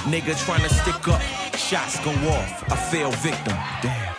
Nigga tryna stick up, shots go off. I fell victim. Damn.